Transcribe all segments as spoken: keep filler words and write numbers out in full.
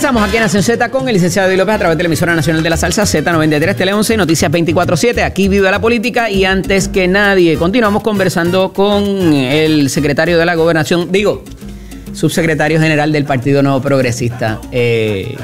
Regresamos aquí en Nación Z con el licenciado Eddie López a través de la emisora nacional de la salsa Z noventa y tres, Tele once, Noticias veinticuatro siete. Aquí vive la política y antes que nadie continuamos conversando con el secretario de la Gobernación, digo, subsecretario general del Partido Nuevo Progresista. Eh,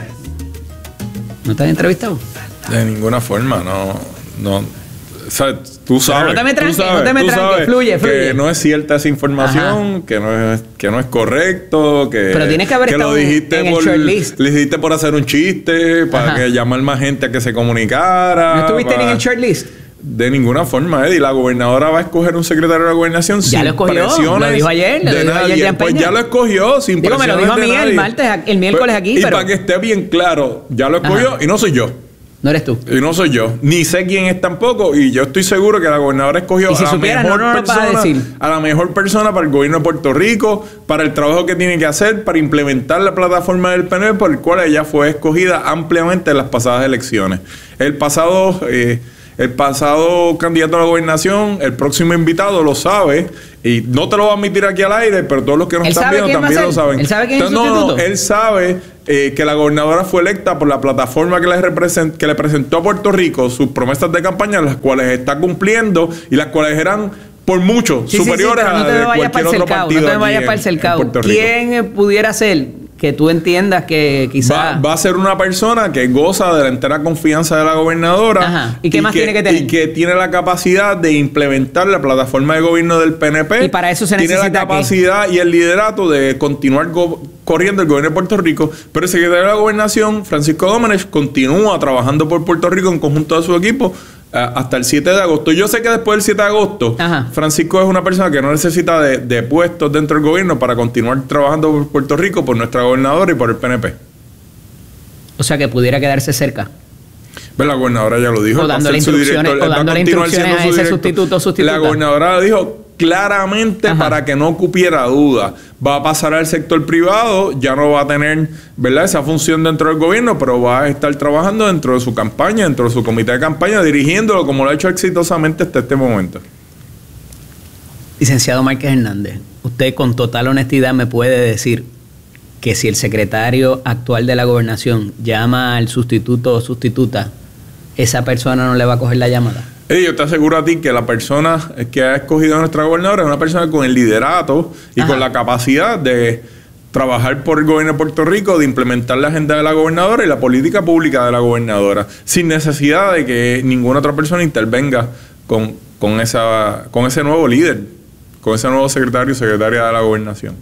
¿No te has entrevistado? De ninguna forma, no, no. O sea, tú sabes, no te me tranques, tú sabes, no te me tú tranques, sabes fluye, fluye. Que no es cierta esa información, que no es, que no es correcto, que, pero tienes que haber que estado lo dijiste en el por, shortlist. le dijiste por hacer un chiste, para que llamar más gente a que se comunicara. ¿No estuviste para, en el shortlist? De ninguna forma, Eddie. La gobernadora va a escoger un secretario de la gobernación sin ya lo escogió, presiones lo dijo ayer, lo de dijo nadie. ayer Jan Pues Peña. ya lo escogió sin Digo, presiones me lo dijo a mí de nadie. el martes, el miércoles pues, aquí, y pero... para que esté bien claro, ya lo escogió. Ajá. Y no soy yo. No eres tú. Y no soy yo. Ni sé quién es tampoco. Y yo estoy seguro que la gobernadora escogió si a, la supieras, mejor no, no, no persona, a, decir. a la mejor persona para el gobierno de Puerto Rico, para el trabajo que tiene que hacer, para implementar la plataforma del P N P por el cual ella fue escogida ampliamente en las pasadas elecciones. El pasado... Eh, El pasado candidato a la gobernación, el próximo invitado lo sabe, y no te lo voy a admitir aquí al aire, pero todos los que nos están viendo también lo saben. ¿Él sabe quién Entonces, es el sustituto? No, no, él sabe eh, que la gobernadora fue electa por la plataforma que le, represent, que le presentó a Puerto Rico sus promesas de campaña, las cuales está cumpliendo y las cuales eran por mucho sí, superiores sí, sí, no a las de cualquier otro cercado, partido. No te vayas en, para el cercado. Puerto Rico. ¿Quién pudiera ser que tú entiendas que quizás... Va, va a ser una persona que goza de la entera confianza de la gobernadora. Ajá. ¿Y qué y más que, tiene que tener? Y que tiene la capacidad de implementar la plataforma de gobierno del P N P. Y para eso se tiene necesita la capacidad ¿qué? y el liderato de continuar go corriendo el gobierno de Puerto Rico. Pero el secretario de la Gobernación, Francisco Domenech, continúa trabajando por Puerto Rico en conjunto de su equipo hasta el siete de agosto. Yo sé que después del siete de agosto, Ajá. Francisco es una persona que no necesita de, de puestos dentro del gobierno para continuar trabajando por Puerto Rico, por nuestra gobernadora y por el P N P. O sea, que pudiera quedarse cerca. Pues la gobernadora ya lo dijo. O dándole instrucciones, o dándole instrucciones a ese sustituto o sustituta. La gobernadora lo dijo claramente Ajá. para que no cupiera duda. Va a pasar al sector privado, ya no va a tener, ¿verdad?, esa función dentro del gobierno, pero va a estar trabajando dentro de su campaña, dentro de su comité de campaña, dirigiéndolo como lo ha hecho exitosamente hasta este momento. Licenciado Márquez Hernández, usted con total honestidad me puede decir que si el secretario actual de la gobernación llama al sustituto o sustituta, esa persona no le va a coger la llamada. Hey, yo te aseguro a ti que la persona que ha escogido a nuestra gobernadora es una persona con el liderato y Ajá. con la capacidad de trabajar por el gobierno de Puerto Rico, de implementar la agenda de la gobernadora y la política pública de la gobernadora, sin necesidad de que ninguna otra persona intervenga con, con, esa, con ese nuevo líder, con ese nuevo secretario o secretaria de la gobernación.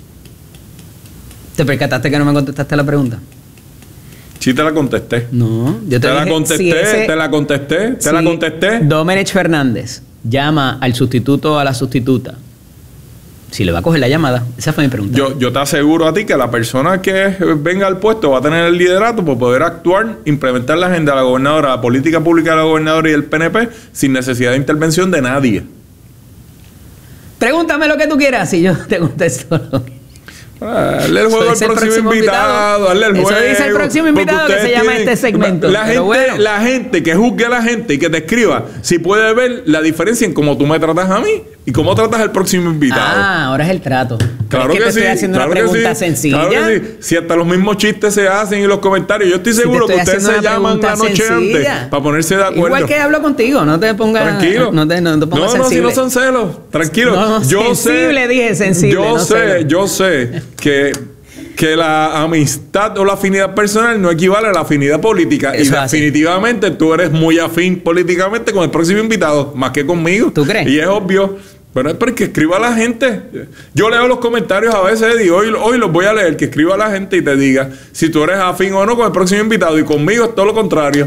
¿Te percataste que no me contestaste la pregunta? Sí te la contesté. No, yo te, te dije, la contesté, si ese, te la contesté, te si la contesté. Domenech Fernández llama al sustituto o a la sustituta, si le va a coger la llamada. Esa fue mi pregunta. Yo, yo te aseguro a ti que la persona que venga al puesto va a tener el liderato por poder actuar, implementar la agenda de la gobernadora, la política pública de la gobernadora y el P N P sin necesidad de intervención de nadie. Pregúntame lo que tú quieras y yo te contesto lo que... Hazle el juego al próximo, próximo invitado, hazle el juego. Eso dice el próximo invitado que se llama este segmento. La gente, bueno. la gente que juzgue a la gente y que te escriba, si puede ver la diferencia en cómo tú me tratas a mí y cómo tratas al próximo invitado. Ah, ahora es el trato. Claro es que, que te sí. Estoy haciendo claro una pregunta sí, sencilla. Claro que sí. Si hasta los mismos chistes se hacen en los comentarios, yo estoy seguro si que ustedes se llaman la noche sencilla. antes para ponerse de acuerdo. Igual que hablo contigo, no te pongas. Tranquilo. No te, no te pongas no, sensible. No, si no son celos. Tranquilo. No, no, yo sensible, sé, dije sensible. Yo no sé, celos. yo sé que. que la amistad o la afinidad personal no equivale a la afinidad política. Eso y definitivamente así. Tú eres muy afín políticamente con el próximo invitado, más que conmigo. ¿Tú crees? Y es obvio. Pero es porque escriba a la gente. Yo leo los comentarios a veces y hoy, hoy los voy a leer. Que escriba a la gente y te diga si tú eres afín o no con el próximo invitado. Y conmigo es todo lo contrario.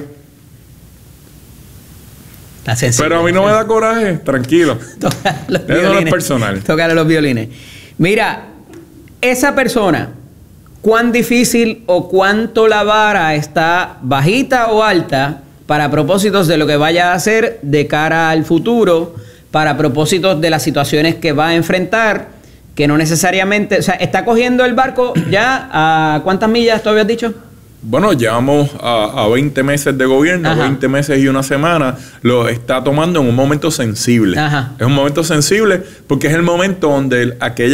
Pero a mí no me da coraje. Tranquilo. Eso no es personal. Tócale los violines. Mira, esa persona... ¿Cuán difícil o cuánto la vara está bajita o alta para propósitos de lo que vaya a hacer de cara al futuro, para propósitos de las situaciones que va a enfrentar, que no necesariamente... O sea, ¿está cogiendo el barco ya a cuántas millas tú habías dicho? Bueno, llevamos a, a veinte meses de gobierno, Ajá. veinte meses y una semana. Lo está tomando en un momento sensible. Ajá. Es un momento sensible porque es el momento donde aquellas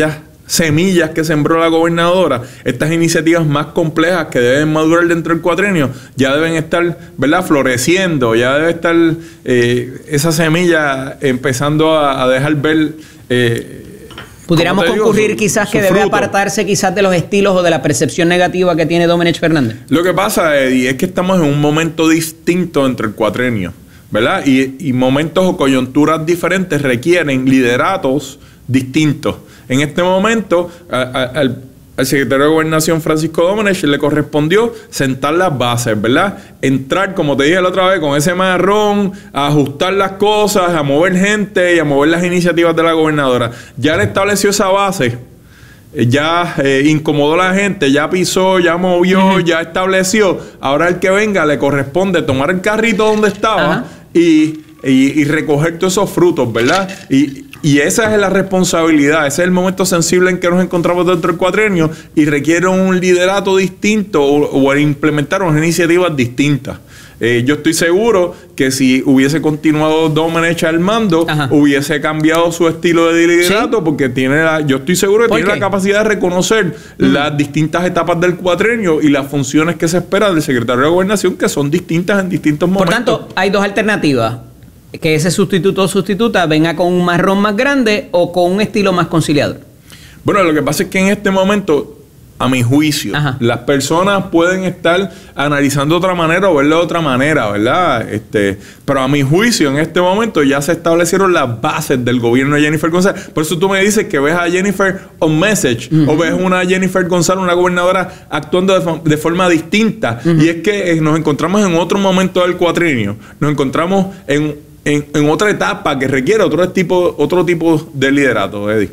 semillas que sembró la gobernadora, estas iniciativas más complejas que deben madurar dentro del cuatrienio, ya deben estar, ¿verdad?, floreciendo, ya debe estar eh, esa semilla empezando a, a dejar ver... Eh, Pudiéramos digo, concurrir su, quizás su que debe fruto. apartarse quizás de los estilos o de la percepción negativa que tiene Domenech Fernández. Lo que pasa, Eddie, es que estamos en un momento distinto entre el cuatrenio, ¿verdad? Y, y momentos o coyunturas diferentes requieren lideratos distintos. En este momento, a, a, al, al secretario de Gobernación, Francisco Domenech, le correspondió sentar las bases, ¿verdad? Entrar, como te dije la otra vez, con ese marrón, a ajustar las cosas, a mover gente y a mover las iniciativas de la gobernadora. Ya le estableció esa base, ya eh, incomodó a la gente, ya pisó, ya movió, uh-huh. ya estableció. Ahora el que venga le corresponde tomar el carrito donde estaba y, y, y recoger todos esos frutos, ¿verdad? Y... Y esa es la responsabilidad, ese es el momento sensible en que nos encontramos dentro del cuatrenio y requiere un liderato distinto o, o implementar unas iniciativas distintas. Eh, yo estoy seguro que si hubiese continuado Domenech al mando, Ajá. hubiese cambiado su estilo de liderato, ¿sí? porque tiene la, yo estoy seguro que tiene qué? la capacidad de reconocer mm. las distintas etapas del cuatrenio y las funciones que se esperan del secretario de Gobernación, que son distintas en distintos momentos. Por tanto, hay dos alternativas. Que ese sustituto o sustituta venga con un marrón más grande o con un estilo más conciliador. Bueno, lo que pasa es que en este momento, a mi juicio, Ajá. las personas pueden estar analizando de otra manera o verlo de otra manera, ¿verdad? Este, pero a mi juicio, en este momento ya se establecieron las bases del gobierno de Jennifer González. Por eso tú me dices que ves a Jennifer on message uh-huh. o ves una Jennifer González, una gobernadora actuando de, de forma distinta. Uh-huh. Y es que eh, nos encontramos en otro momento del cuatrenio. Nos encontramos en... En, en otra etapa que requiere otro tipo, otro tipo de liderato, Eddie.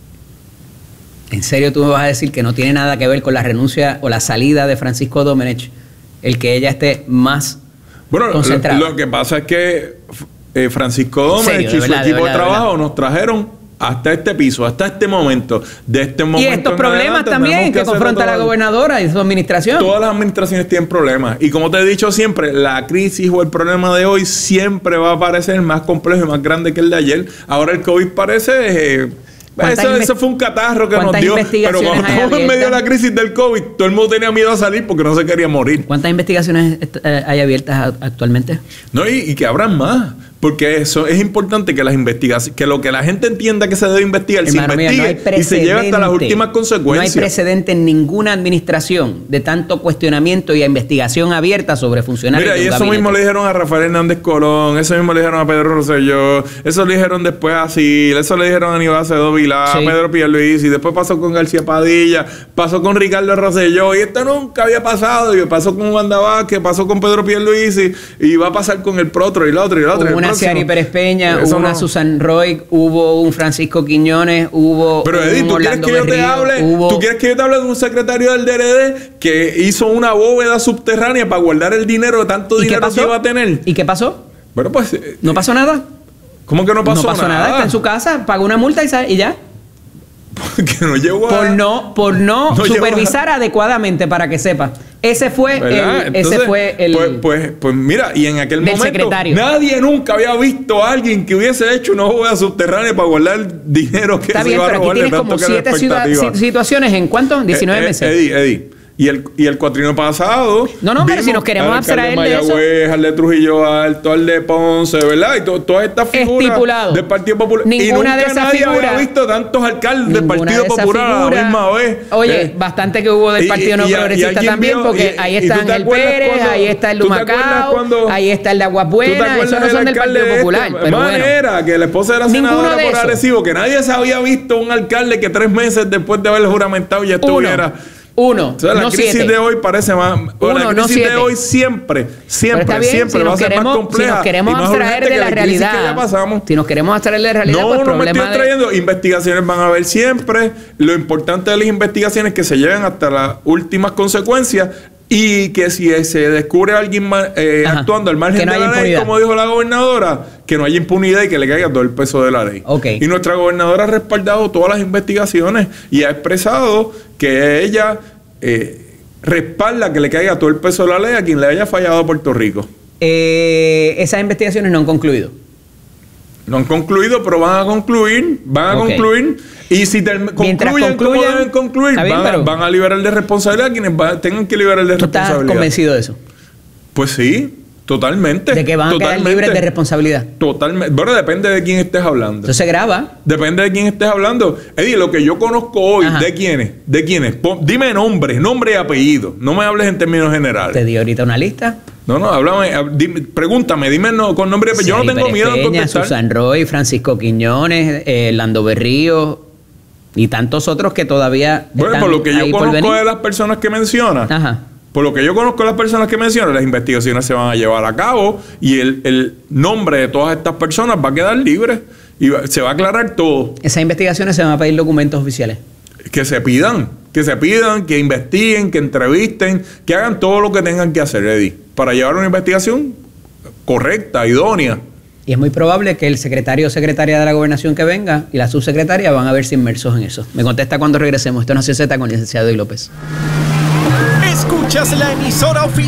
¿En serio tú me vas a decir que no tiene nada que ver con la renuncia o la salida de Francisco Domenech, el que ella esté más bueno, concentrada? Lo, lo que pasa es que eh, Francisco Domenech y su verdad, equipo de, verdad, de trabajo de nos trajeron hasta este piso, hasta este momento, de este momento. Y estos problemas adelante, también que, que confronta la gobernadora y su administración. Todas las administraciones tienen problemas. Y como te he dicho siempre, la crisis o el problema de hoy siempre va a parecer más complejo y más grande que el de ayer. Ahora el COVID parece... Eh, eso, eso fue un catarro que nos dio. Pero cuando estamos en medio de la crisis del COVID, todo el mundo tenía miedo a salir porque no se quería morir. ¿Cuántas investigaciones eh, hay abiertas actualmente? No, y, y que habrán más. Porque eso es importante que las investigaciones, que lo que la gente entienda que se debe investigar, se investigue no y se lleve hasta las últimas consecuencias. No hay precedente en ninguna administración de tanto cuestionamiento y a investigación abierta sobre funcionarios. Mira, y eso mismo le dijeron a Rafael Hernández Colón, eso mismo le dijeron a Pedro Rosselló, eso le dijeron después a Sil, eso le dijeron a Aníbal Acevedo Vilá, sí. a Pedro Pierluisi, y después pasó con García Padilla, pasó con Ricardo Rosselló, y esto nunca había pasado, y pasó con Wanda Vázquez, pasó con Pedro Pierluisi, y va a pasar con el otro, y el otro, y el otro. Una Ciari Pérez Peña, hubo una no. Susan Roy, hubo un Francisco Quiñones, hubo Pero Eddie, un ¿tú quieres que yo te hable? Hubo... ¿Tú quieres que yo te hable de un secretario del D R D que hizo una bóveda subterránea para guardar el dinero de tanto dinero que iba a tener? ¿Y qué pasó? Bueno, pues... Eh, ¿No pasó nada? ¿Cómo que no pasó nada? No pasó nada, nada. Está en su casa, pagó una multa y, y ya. Porque no llegó a... Por no, por no, no supervisar a... adecuadamente, para que sepa. Ese fue el, Entonces, ese fue el pues, pues, pues mira, y en aquel momento secretario. Nadie nunca había visto a alguien que hubiese hecho una bóveda subterránea para guardar el dinero que Está se bien, iba a robar. Está bien, pero aquí tienes como siete ciudad, situaciones en cuánto? diecinueve eh, eh, meses. Eddie, Eddie. Y el, y el cuatrienio pasado. No, no, pero si nos queremos abstraer de eso. Mayagüez, al de Trujillo Alto, al de Ponce, ¿verdad? Y to, todas estas figuras Estipulado. del Partido Popular. Ninguna y nunca de esas nadie figuras, había visto tantos alcaldes del Partido de Popular a la misma vez. Oye, eh, bastante que hubo del y, Partido y, No y, Progresista y también, vio, porque y, ahí y está Ángel Pérez, cuando, ahí está el Lumacao, ahí está el de Aguabuena, esos no son del Partido Popular. Este, pero manera, bueno, que la esposa era senadora por Arecibo, que nadie se había visto un alcalde que tres meses después de haber juramentado ya estuviera... Uno, o sea, la no crisis siete. de hoy parece más... Uno, la crisis no de hoy siempre, siempre, bien, siempre si va a ser queremos, más compleja. Si nos queremos abstraer de la, la realidad, que ya pasamos. Si nos queremos abstraer de la realidad, no, pues no problema me estoy trayendo. De... Investigaciones van a haber siempre. Lo importante de las investigaciones es que se lleven hasta las últimas consecuencias y que si se descubre a alguien eh, actuando al margen no de la ley, impunidad. Como dijo la gobernadora, que no haya impunidad y que le caiga todo el peso de la ley. Okay. Y nuestra gobernadora ha respaldado todas las investigaciones y ha expresado que ella... Eh, respalda que le caiga todo el peso de la ley a quien le haya fallado a Puerto Rico. Eh, esas investigaciones no han concluido. No han concluido, pero van a concluir. Van a okay. concluir. Y si concluyen como deben concluir, bien, van, van a liberar de responsabilidad a quienes va, tengan que liberar de ¿tú responsabilidad. ¿Estás convencido de eso? Pues sí, totalmente. ¿De que van totalmente. a quedar libres de responsabilidad? Totalmente. Bueno, depende de quién estés hablando. Entonces se graba. Depende de quién estés hablando. Eddie, lo que yo conozco hoy, Ajá. ¿de quiénes? ¿De quiénes? Pon, dime nombres, nombre y apellido. No me hables en términos generales. Te di ahorita una lista. No, no, háblame, dime, pregúntame, dime no, con nombre y apellido. Yo no tengo miedo a contestar. Susan Roy, Francisco Quiñones, eh, Lando Berrío y tantos otros que todavía Bueno, están por lo que yo ahí conozco de las personas que mencionas, Ajá. por lo que yo conozco de las personas que mencionas, las investigaciones se van a llevar a cabo y el, el nombre de todas estas personas va a quedar libre y va, se va a aclarar todo. Esas investigaciones se van a pedir documentos oficiales. Que se pidan, que se pidan, que investiguen, que entrevisten, que hagan todo lo que tengan que hacer, Eddie, para llevar una investigación correcta, idónea. Y es muy probable que el secretario o secretaria de la gobernación que venga y la subsecretaria van a verse inmersos en eso. Me contesta cuando regresemos. Esto es Nación Z con el licenciado Eddie López. Escuchas la emisora oficial.